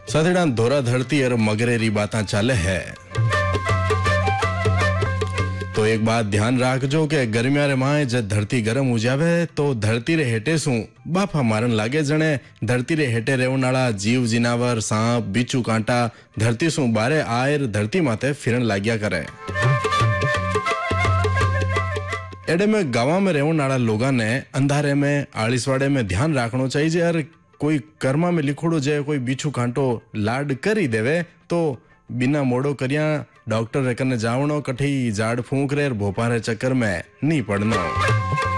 सतड़ा धोरा धरती और मगरेरी बातें चाले है। तो एक बात ध्यान रखजो के गर्मिया रे माए जब धरती गरम हो जावे तो धरती रे हेटे सु बाफा मारन लागे। जने धरती रे हेटे रेवनाला जीव जिनावर सांप बिच्छू कांटा धरती सु बारे आयर धरती माथे फिरन लाग्या करे। एडे में गांव में रेवनाला लोगा ने अंधारे में आलिसवाड़े में ध्यान रखना चाहिए। यार कोई कर्मा में लिखोड़ो जाए कोई बिच्छू कांटो लाड करी देवे तो बिना मोड़ो करिया डॉक्टर रे कने जावणो कठी झाड़ फूंक रे भोपा रे चक्कर में नहीं पड़ना।